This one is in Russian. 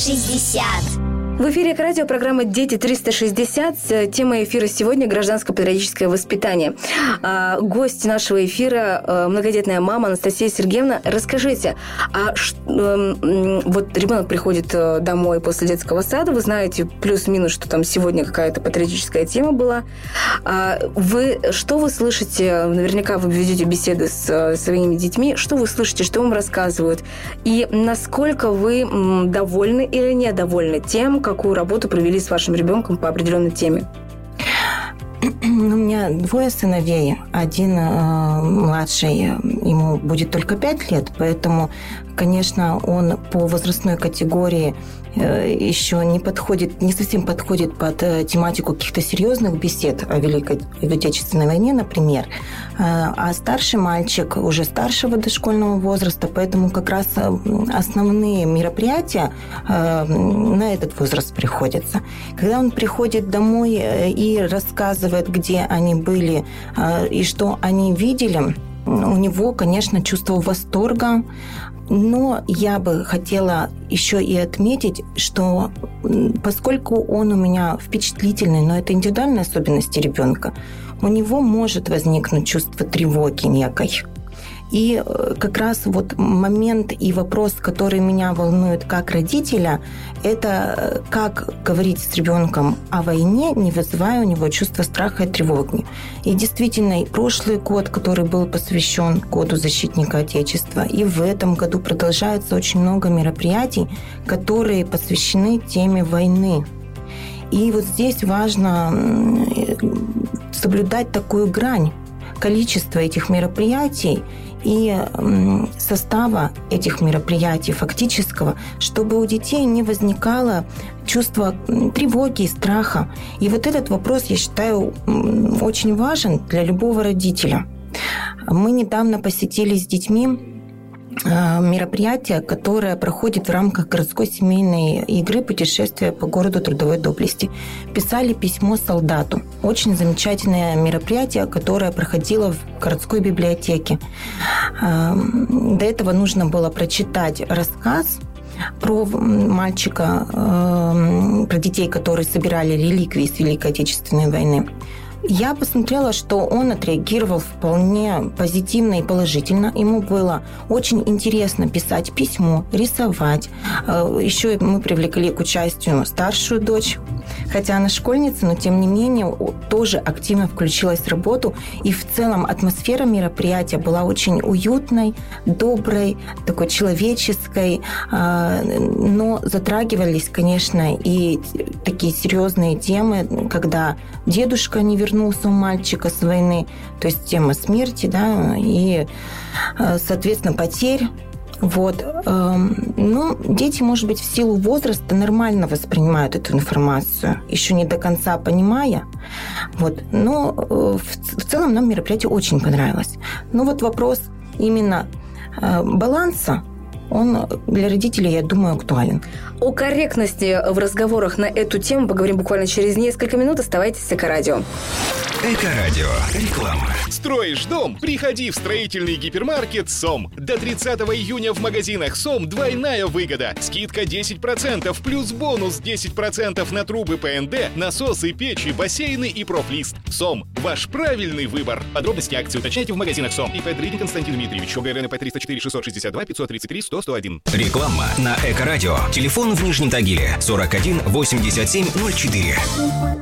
360. В эфире Эко-радио, программа «Дети 360». Тема эфира сегодня – гражданско-патриотическое воспитание. Гость нашего эфира – многодетная мама Анастасия Сергеевна. Расскажите, вот ребенок приходит домой после детского сада, вы знаете плюс-минус, что там сегодня какая-то патриотическая тема была. Что вы слышите? Наверняка вы ведете беседы с своими детьми. Что вы слышите, что вам рассказывают? И насколько вы довольны или недовольны тем, какую работу провели с вашим ребенком по определенной теме? У меня 2 сыновей. Один младший, ему будет только 5 лет, поэтому, конечно, он по возрастной категории еще не совсем подходит под тематику каких-то серьезных бесед о Великой Отечественной войне, например. А старший мальчик уже старшего дошкольного возраста, поэтому как раз основные мероприятия на этот возраст приходятся. Когда он приходит домой и рассказывает, где они были и что они видели, у него, конечно, чувство восторга. Но я бы хотела еще и отметить, что поскольку он у меня впечатлительный, но это индивидуальные особенности ребенка, у него может возникнуть чувство тревоги некой. И как раз вот момент и вопрос, который меня волнует как родителя, это как говорить с ребенком о войне, не вызывая у него чувства страха и тревоги. И действительно, и прошлый год, который был посвящен Году защитника Отечества, и в этом году продолжается очень много мероприятий, которые посвящены теме войны. И вот здесь важно соблюдать такую грань количества этих мероприятий и состава этих мероприятий фактического, чтобы у детей не возникало чувство тревоги и страха. И вот этот вопрос, я считаю, очень важен для любого родителя. Мы недавно посетили с детьми мероприятие, которое проходит в рамках городской семейной игры «Путешествие по городу трудовой доблести». Писали письмо солдату. Очень замечательное мероприятие, которое проходило в городской библиотеке. До этого нужно было прочитать рассказ про мальчика, про детей, которые собирали реликвии с Великой Отечественной войны. Я посмотрела, что он отреагировал вполне позитивно и положительно. Ему было очень интересно писать письмо, рисовать. Еще мы привлекли к участию старшую дочь, хотя она школьница, но тем не менее тоже активно включилась в работу. И в целом атмосфера мероприятия была очень уютной, доброй, такой человеческой. Но затрагивались, конечно, и такие серьезные темы, когда дедушка не вернулся у мальчика с войны, то есть тема смерти, да, и, соответственно, потерь. Вот. Ну, дети, может быть, в силу возраста нормально воспринимают эту информацию, еще не до конца понимая. Вот. Но в целом нам мероприятие очень понравилось. Но вот вопрос именно баланса, он для родителей, я думаю, актуален. О корректности в разговорах на эту тему поговорим буквально через несколько минут. Оставайтесь с Эко-радио. Эко-радио. Реклама. Строишь дом? Приходи в строительный гипермаркет «Сом». До 30 июня в магазинах «Сом» двойная выгода. Скидка 10%, плюс бонус 10% на трубы ПНД, насосы, печи, бассейны и профлист. «Сом» – ваш правильный выбор. Подробности акции уточняйте в магазинах «Сом». ИП Дридин Константин Дмитриевич. ОГРНП 304 662 533 100 101. Реклама на Эко-радио. Телефон в Нижнем Тагиле 41 87 04.